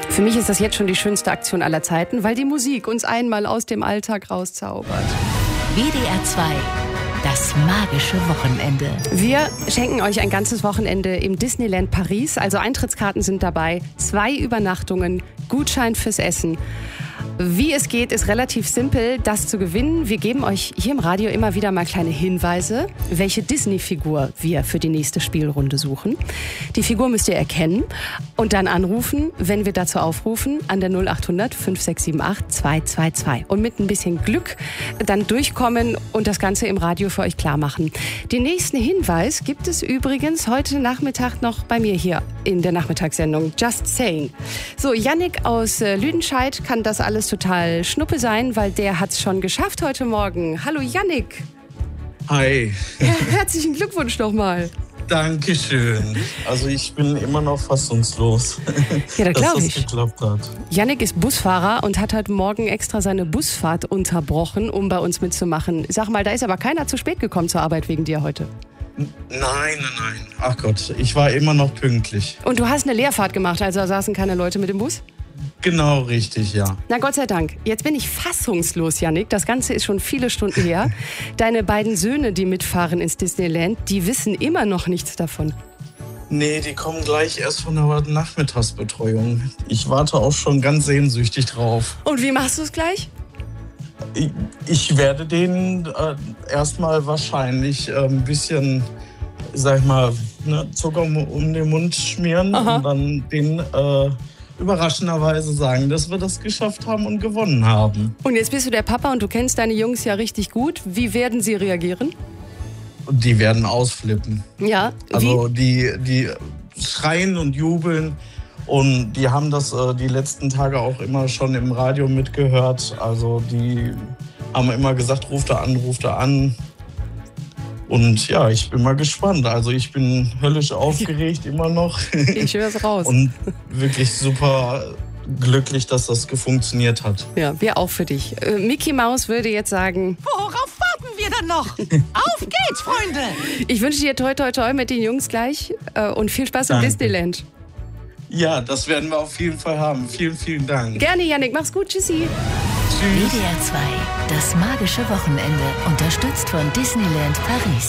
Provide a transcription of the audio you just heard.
Für mich ist das jetzt schon die schönste Aktion aller Zeiten, weil die Musik uns einmal aus dem Alltag rauszaubert. WDR 2, das magische Wochenende. Wir schenken euch ein ganzes Wochenende im Disneyland Paris. Also Eintrittskarten sind dabei, 2 Übernachtungen, Gutschein fürs Essen. Wie es geht, ist relativ simpel, das zu gewinnen. Wir geben euch hier im Radio immer wieder mal kleine Hinweise, welche Disney-Figur wir für die nächste Spielrunde suchen. Die Figur müsst ihr erkennen und dann anrufen, wenn wir dazu aufrufen, an der 0800 5678 222. Und mit ein bisschen Glück dann durchkommen und das Ganze im Radio für euch klar machen. Den nächsten Hinweis gibt es übrigens heute Nachmittag noch bei mir hier in der Nachmittagssendung Just Saying. So, Yannick aus Lüdenscheid kann das alles total schnuppe sein, weil der hat's schon geschafft heute Morgen. Hallo Yannick. Hi. Ja, herzlichen Glückwunsch nochmal. Dankeschön. Also ich bin immer noch fassungslos, Ja, da glaube dass ich. das geklappt hat. Yannick ist Busfahrer und hat heute Morgen extra seine Busfahrt unterbrochen, um bei uns mitzumachen. Sag mal, da ist aber keiner zu spät gekommen zur Arbeit wegen dir heute. Nein. Ach Gott, ich war immer noch pünktlich. Und du hast eine Leerfahrt gemacht, also da saßen keine Leute mit dem Bus? Genau richtig, ja. Na Gott sei Dank. Jetzt bin ich fassungslos, Yannick. Das Ganze ist schon viele Stunden her. Deine beiden Söhne, die mitfahren ins Disneyland, die wissen immer noch nichts davon. Nee, die kommen gleich erst von der Nachmittagsbetreuung. Ich warte auch schon ganz sehnsüchtig drauf. Und wie machst du es gleich? Ich werde denen erstmal wahrscheinlich ein bisschen, sag ich mal, Zucker um den Mund schmieren. Aha. Und dann den überraschenderweise sagen, dass wir das geschafft haben und gewonnen haben. Und jetzt bist du der Papa und du kennst deine Jungs ja richtig gut. Wie werden sie reagieren? Und die werden ausflippen. Ja, Also die schreien und jubeln. Und die haben das die letzten Tage auch immer schon im Radio mitgehört. Also die haben immer gesagt, ruft er an. Und ja, ich bin mal gespannt. Also ich bin höllisch aufgeregt immer noch. Ich hör's raus. Und wirklich super glücklich, dass das funktioniert hat. Ja, wir auch für dich. Mickey Maus würde jetzt sagen, Worauf warten wir dann noch? Auf geht's, Freunde! ich wünsche dir toi toi toi mit den Jungs gleich und viel Spaß im Danke. Disneyland. Ja, das werden wir auf jeden Fall haben. Vielen Dank. Gerne, Yannick. Mach's gut. Tschüssi. Tschüss. WDR 2, das magische Wochenende, unterstützt von Disneyland Paris.